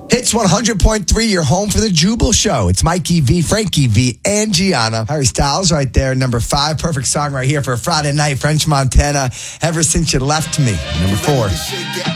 Hits 100.3, you're home for the Jubal Show. It's Mikey V, Frankie V, and Gianna. Harry Styles right there, number 5. Perfect song right here for a Friday night. French Montana, Ever Since You Left Me, number 4.